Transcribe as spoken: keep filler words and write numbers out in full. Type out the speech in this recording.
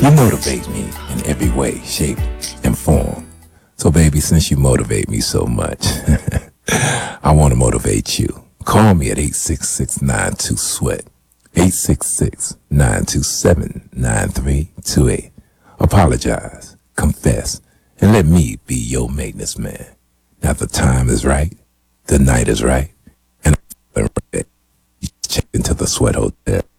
You motivate me in every way, shape, and form. So baby, since you motivate me so much, I want to motivate you. Call me at eight six six, nine two, sweat. eight six six, nine two seven, nine three two eight. Apologize, confess, and let me be your maintenance man. Now the time is right, the night is right, and I'm ready. You check into the Sweat Hotel.